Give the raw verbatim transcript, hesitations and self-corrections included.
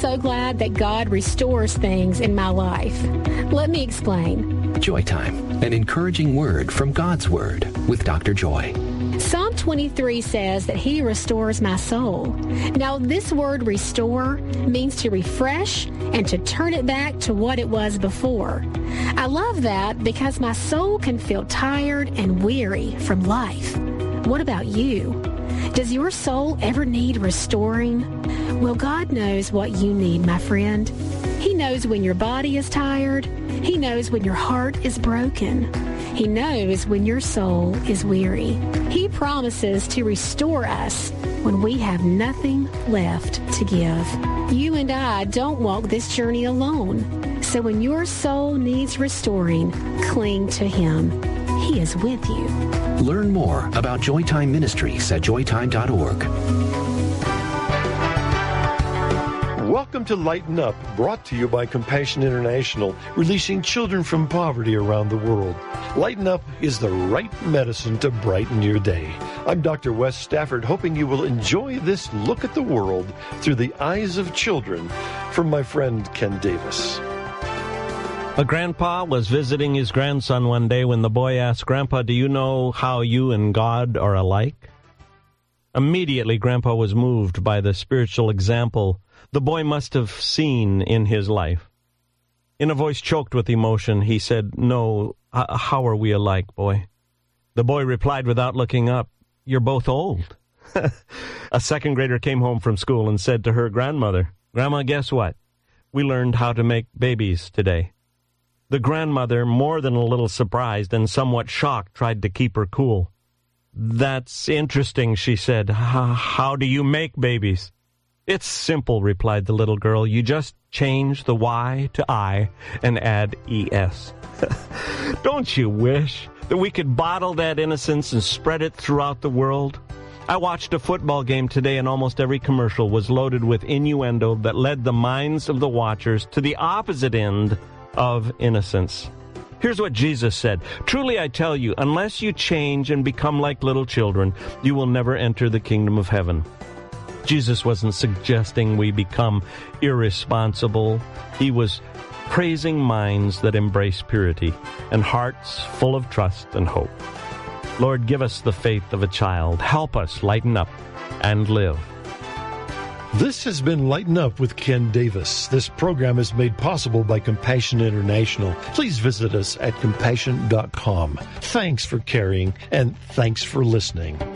so glad that God restores things in my life. Let me explain. Joy Time, an encouraging word from God's Word with Doctor Joy. Psalm twenty-three says that He restores my soul. Now, this word restore means to refresh and to turn it back to what it was before. I love that because my soul can feel tired and weary from life. What about you? Does your soul ever need restoring? Well, God knows what you need, my friend. He knows when your body is tired. He knows when your heart is broken. He knows when your soul is weary. He promises to restore us when we have nothing left to give. You and I don't walk this journey alone. So when your soul needs restoring, cling to Him. He is with you. Learn more about Joytime Ministries at joytime dot org. Welcome to Lighten Up, brought to you by Compassion International, releasing children from poverty around the world. Lighten Up is the right medicine to brighten your day. I'm Doctor Wes Stafford, hoping you will enjoy this look at the world through the eyes of children from my friend Ken Davis. A grandpa was visiting his grandson one day when the boy asked, "Grandpa, do you know how you and God are alike?" Immediately, Grandpa was moved by the spiritual example the boy must have seen in his life. In a voice choked with emotion, he said, "No, h- how are we alike, boy?" The boy replied without looking up, "You're both old." A second grader came home from school and said to her grandmother, "Grandma, guess what? We learned how to make babies today." The grandmother, more than a little surprised and somewhat shocked, tried to keep her cool. "That's interesting," she said. "How do you make babies?" "It's simple," replied the little girl. "You just change the Y to I and add E S. Don't you wish that we could bottle that innocence and spread it throughout the world? I watched a football game today, and almost every commercial was loaded with innuendo that led the minds of the watchers to the opposite end of innocence. Here's what Jesus said, "Truly I tell you, unless you change and become like little children, you will never enter the kingdom of heaven." Jesus wasn't suggesting we become irresponsible. He was praising minds that embrace purity and hearts full of trust and hope. Lord, give us the faith of a child. Help us lighten up and live. This has been Lighten Up with Ken Davis. This program is made possible by Compassion International. Please visit us at compassion dot com. Thanks for caring, and thanks for listening.